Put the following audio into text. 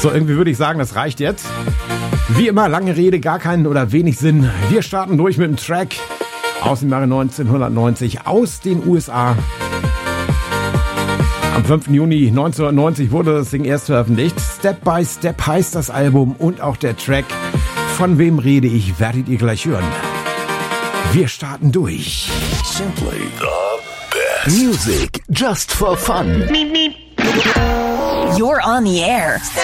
So, irgendwie würde ich sagen, das reicht jetzt. Wie immer, lange Rede, gar keinen oder wenig Sinn. Wir starten durch mit dem Track aus dem Jahre 1990 aus den USA. Am 5. Juni 1990 wurde das Ding erst veröffentlicht. Step by Step heißt das Album und auch der Track. Von wem rede ich, werdet ihr gleich hören. Wir starten durch. Simply the best. Music just for fun. You're on the air.